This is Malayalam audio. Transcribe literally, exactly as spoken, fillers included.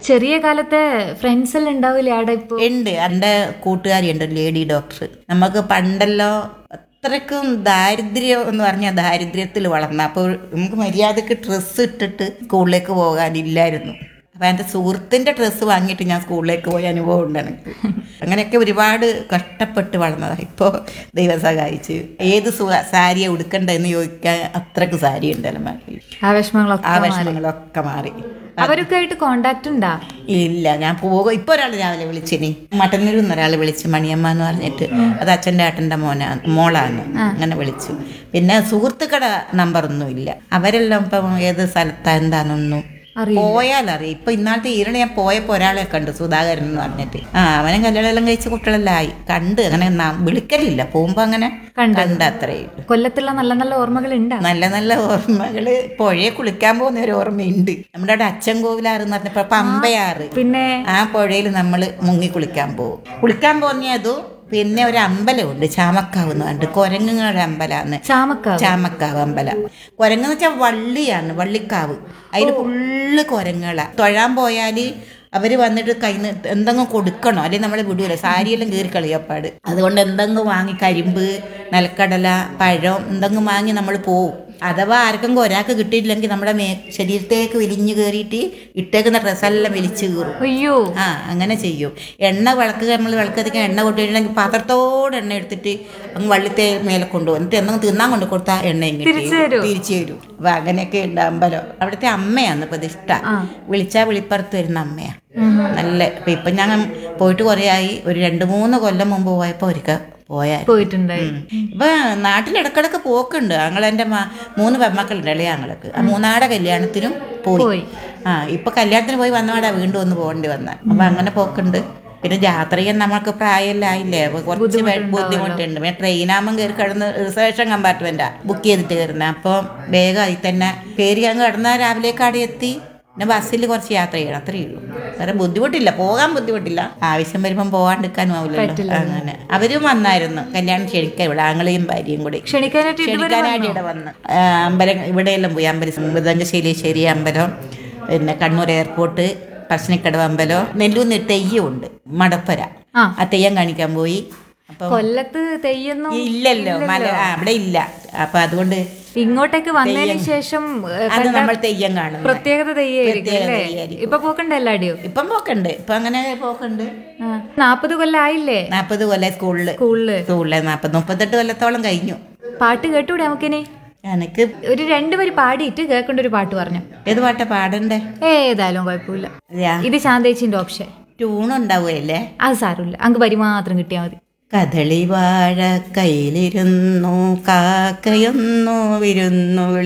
ചെറിയ കാലത്തെ ഫ്രണ്ട്സ് എല്ലാം ഉണ്ടാവില്ലേ ആടെ ഇപ്പൊ? ഉണ്ട്. എൻ്റെ കൂട്ടുകാരിയുണ്ട്, ലേഡി ഡോക്ടർ. നമുക്ക് പണ്ടല്ലോ അത്രയ്ക്കും ദാരിദ്ര്യം എന്ന് പറഞ്ഞാൽ ദാരിദ്ര്യത്തിൽ വളർന്ന, അപ്പോൾ നമുക്ക് മര്യാദക്ക് ഡ്രസ്സ് ഇട്ടിട്ട് സ്കൂളിലേക്ക് പോകാനില്ലായിരുന്നു. അപ്പം എൻ്റെ സുഹൃത്തിൻ്റെ ഡ്രസ്സ് വാങ്ങിയിട്ട് ഞാൻ സ്കൂളിലേക്ക് പോയ അനുഭവം ഉണ്ട് എനിക്ക്. അങ്ങനെയൊക്കെ ഒരുപാട് കഷ്ടപ്പെട്ട് വളർന്നതാണ്. ഇപ്പോൾ ദൈവം സഹായിച്ച് ഏത് സുഖ സാരിയെ ഉടുക്കണ്ടെന്ന് ചോദിക്കാൻ അത്രയ്ക്ക് സാരി ഉണ്ടല്ലോ മാറി. ആ വിഷമങ്ങളൊക്കെ ആ വിഷമങ്ങളൊക്കെ മാറി. അവരൊക്കെ ആയിട്ട് കോണ്ടാക്ട് ഉണ്ടാ? ഇല്ല, ഞാൻ പോകും. ഇപ്പൊ ഒരാൾ രാവിലെ വിളിച്ചിനി, മട്ടന്നൂരിൽ നിന്ന് ഒരാൾ വിളിച്ചു, മണിയമ്മ എന്ന് പറഞ്ഞിട്ട്. അത് അച്ഛൻ്റെ ഏട്ടൻ്റെ മോനാ മോളാണ്. അങ്ങനെ വിളിച്ചു. പിന്നെ സുഹൃത്തുക്കളുടെ നമ്പറൊന്നും ഇല്ല. അവരെല്ലാം ഇപ്പം ഏത് സ്ഥലത്താ എന്താണെന്നൊന്നും പോയാലറിയാം. ഇപ്പൊ ഇന്നാളത്തെ ഈരണ ഞാൻ പോയപ്പോ ഒരാളെ കണ്ടു, സുധാകരൻ എന്ന് പറഞ്ഞിട്ട്. ആ അവനെ കല്യാണം എല്ലാം കഴിച്ച കുട്ടികളെല്ലാം ആയി. കണ്ട് അങ്ങനെ വിളിക്കലില്ല, പോകുമ്പോ അങ്ങനെ കണ്ട അത്രേ. കൊല്ലത്തുള്ള നല്ല നല്ല ഓർമ്മകൾ ഉണ്ട്. നല്ല നല്ല ഓർമ്മകള്. പുഴയെ കുളിക്കാൻ പോകുന്ന ഒരു ഓർമ്മയുണ്ട്. നമ്മുടെ അവിടെ അച്ഛൻ കോവിലാറെന്ന് പറഞ്ഞപ്പോ പമ്പയാറ്, പിന്നെ ആ പുഴയിൽ നമ്മൾ മുങ്ങി കുളിക്കാൻ പോകും. കുളിക്കാൻ പോകുന്നതും പിന്നെ ഒരു അമ്പലമുണ്ട്, ചാമക്കാവ് എന്ന് പറഞ്ഞിട്ട്, കുരങ്ങുങ്ങളുടെ അമ്പലമാണ്. ചാമക്കാവ് ചാമക്കാവ് അമ്പലം. കുരങ്ങെന്ന് വെച്ചാൽ വള്ളിയാണ്, വള്ളിക്കാവ്. അതിൽ ഫുള്ള് കുരങ്ങുകളാ. തൊഴാൻ പോയാൽ അവർ വന്നിട്ട് കയ്യിൽ നിന്ന് എന്തെങ്കിലും കൊടുക്കണോ, അല്ലെങ്കിൽ നമ്മളെ വിടൂല, സാരിയെല്ലാം കീറി കളിയപ്പാട്. അതുകൊണ്ട് എന്തെങ്കിലും വാങ്ങി, കരിമ്പ്, നിലക്കടല, പഴം എന്തെങ്കിലും വാങ്ങി നമ്മൾ പോവും. അഥവാ ആർക്കെങ്കിലും ഒരാൾക്ക് കിട്ടിയിട്ടില്ലെങ്കിൽ നമ്മുടെ മേ ശരീരത്തേക്ക് വലിഞ്ഞു കയറിയിട്ട് ഇട്ടേക്കുന്ന ഡ്രസ്സെല്ലാം വലിച്ചു കീറും. അയ്യോ, ആ അങ്ങനെ ചെയ്യും. എണ്ണ വിളക്ക്, നമ്മൾ വിളക്കധികം എണ്ണ കൊണ്ടുവരണമെങ്കിൽ പാത്രത്തോടെ എണ്ണ എടുത്തിട്ട് അങ്ങ് വള്ളിത്തെ മേലെ കൊണ്ടുപോകും. എന്നിട്ട് എന്തെങ്കിലും തിന്നാൻ കൊണ്ട് കൊടുത്താൽ എണ്ണ ഇങ്ങനെ തിരിച്ചു തരും. അപ്പൊ അങ്ങനെയൊക്കെ ഉണ്ട് അമ്പലം. അവിടുത്തെ അമ്മയാണ് പ്രതിഷ്ഠ. വിളിച്ചാൽ വിളിപ്പുറത്ത് വരുന്ന അമ്മയാ. നല്ല ഇപ്പൊ ഇപ്പൊ ഞാൻ പോയിട്ട് കുറേ ആയി. ഒരു രണ്ട് മൂന്ന് കൊല്ലം മുമ്പ് പോയപ്പോ ഒരിക്കൽ പോയിട്ടുണ്ടായി. ഇപ്പൊ നാട്ടിലിടക്കിടക്ക് പോക്കുണ്ട്. ഞങ്ങളെന്റെ മൂന്ന് പെമ്മക്കളുണ്ട്, ഇളയ ഞങ്ങൾക്ക്. ആ മൂന്നാടെ കല്യാണത്തിനും പോയി. ആ ഇപ്പൊ കല്യാണത്തിന് പോയി വന്നപാടാ വീണ്ടും ഒന്ന് പോകേണ്ടി വന്ന. അപ്പൊ അങ്ങനെ പോക്കുണ്ട്. പിന്നെ യാത്ര ചെയ്യാൻ നമ്മൾക്ക് പ്രായമെല്ലാം ആയില്ലേ, അപ്പൊ കുറച്ച് ബുദ്ധിമുട്ടുണ്ട്. പിന്നെ ട്രെയിനാകുമ്പോൾ കയറി കിടന്ന് റിസർവേഷൻ കമ്പാർട്ട്മെന്റാ ബുക്ക് ചെയ്തിട്ട് കയറുന്നത്. അപ്പൊ വേഗമായി തന്നെ കയറി അങ്ങ് കിടന്നാൽ രാവിലേക്കാടെ എത്തി. പിന്നെ ബസ്സിൽ കുറച്ച് യാത്ര ചെയ്യണം, അത്രയേ ഉള്ളൂ. വേറെ ബുദ്ധിമുട്ടില്ല, പോകാൻ ബുദ്ധിമുട്ടില്ല. ആവശ്യം വരുമ്പം പോകാണ്ടിരിക്കാനും ആവില്ലല്ലോ. അങ്ങനെ അവരും വന്നായിരുന്നു കല്യാണം ക്ഷണിക്കാൻ, ഇവിടെ ആങ്ങളെയും ഭാര്യയും കൂടി ക്ഷണിക്കാനായിട്ട് ഇവിടെ വന്ന് അമ്പലം ഇവിടെയെല്ലാം പോയി. അമ്പലം മൃദംഗശൈലേശ്വരി അമ്പലം, പിന്നെ കണ്ണൂർ എയർപോർട്ട്, പശ്ചിനിക്കടവ് അമ്പലം, നെല്ലൂന്ന് തെയ്യം ഉണ്ട്, മടപ്പര. ആ തെയ്യം കാണിക്കാൻ പോയി. അപ്പൊ കൊല്ലത്ത് തെയ്യൊന്നും ഇല്ലല്ലോ, മല അവിടെ ഇല്ല. അപ്പൊ അതുകൊണ്ട് ഇങ്ങോട്ടേക്ക് വന്നതിന് ശേഷം അത് നമ്മൾ തെയ്യം കാണും. പ്രത്യേകത തെയ്യായിരിക്കും. ഇപ്പൊ പോക്കണ്ട എല്ലാടിയോ? ഇപ്പം പോക്കണ്ട്. ഇപ്പൊ അങ്ങനെ പോക്കണ്ട്. നാപ്പത് കൊല്ലം ആയില്ലേ? നാപ്പത് കൊല്ലം സ്കൂളില് സ്കൂളില് സ്കൂളില് നാപ്പത് മുപ്പത്തെട്ട് കൊല്ലത്തോളം കഴിഞ്ഞു. പാട്ട് കേട്ടൂടെ നമുക്കിനി? എനിക്ക് ഒരു രണ്ടുപേര് പാടിയിട്ട് കേൾക്കേണ്ട ഒരു പാട്ട് പറഞ്ഞു. ഏത് പാട്ടാ പാടണ്ടേ? ഏതായാലും കുഴപ്പമില്ല. ഇത് ശാന്തേച്ചിന്റെ ഓപ്ഷൻ. ട്യൂൺ ഉണ്ടാവുകയല്ലേ? അത് സാരമില്ല, അങ്ങ് വരി മാത്രം കിട്ടിയാൽ മതി. കദളി വാഴ കയ്യിലിരുന്നു കാക്കയൊന്നു വിരുന്നു